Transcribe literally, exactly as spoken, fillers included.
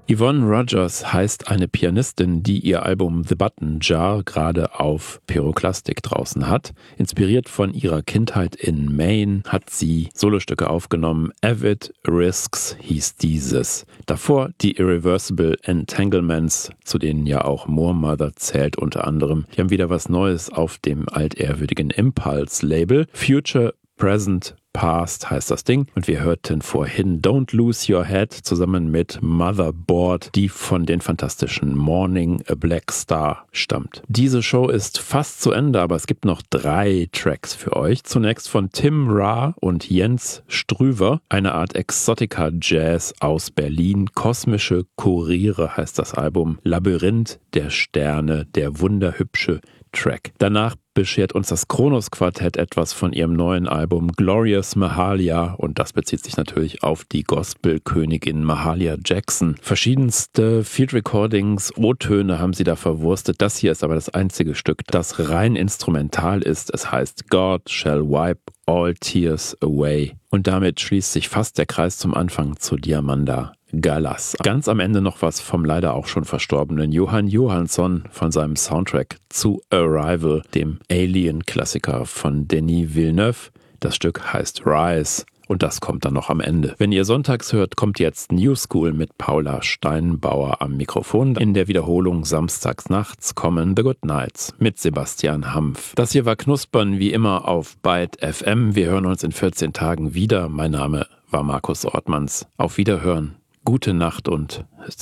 Yvonne Rogers heißt eine Pianistin, die ihr Album The Button Jar gerade auf Pyroklastik draußen hat. Inspiriert von ihrer Kindheit in Maine hat sie Solostücke aufgenommen. Avid Risks hieß dieses. Davor die Irreversible Entanglements, zu denen ja auch Moor Mother zählt unter anderem. Die haben wieder was Neues auf dem altehrwürdigen Impulse-Label. Future, Present, Past heißt das Ding, und wir hörten vorhin Don't Lose Your Head zusammen mit Motherboard, die von den fantastischen Morning a Black Star stammt. Diese Show ist fast zu Ende, aber es gibt noch drei Tracks für euch. Zunächst von Tim Ra und Jens Strüver, eine Art Exotica Jazz aus Berlin. Kosmische Kuriere heißt das Album. Labyrinth der Sterne, der wunderhübsche Track. Danach beschert uns das Kronos Quartett etwas von ihrem neuen Album Glorious Mahalia, und das bezieht sich natürlich auf die Gospelkönigin Mahalia Jackson. Verschiedenste Field Recordings, O-Töne haben sie da verwurstet. Das hier ist aber das einzige Stück, das rein instrumental ist. Es heißt God Shall Wipe All Tears Away. Und damit schließt sich fast der Kreis zum Anfang zu Diamanda Gallas. Ganz am Ende noch was vom leider auch schon verstorbenen Jóhann Jóhannsson von seinem Soundtrack zu Arrival, dem Alien-Klassiker von Denis Villeneuve. Das Stück heißt Rise. Und das kommt dann noch am Ende. Wenn ihr sonntags hört, kommt jetzt New School mit Paula Steinbauer am Mikrofon. In der Wiederholung samstags nachts kommen The Good Nights mit Sebastian Hampf. Das hier war Knuspern wie immer auf Byte F M. Wir hören uns in vierzehn Tagen wieder. Mein Name war Markus Ortmanns. Auf Wiederhören. Gute Nacht und